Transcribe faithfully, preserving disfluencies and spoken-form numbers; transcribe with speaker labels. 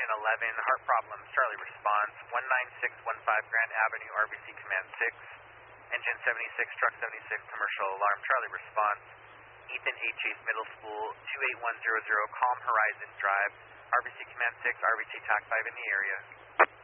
Speaker 1: and eleven, heart problems, Charlie response, one nine six one five Grand Avenue, R B C Command six, engine seventy-six, truck seventy-six, commercial alarm, Charlie response, Ethan A. Chase Middle School, two eight one zero zero, Calm Horizon Drive, R B C Command six, R B C T A C five in the area.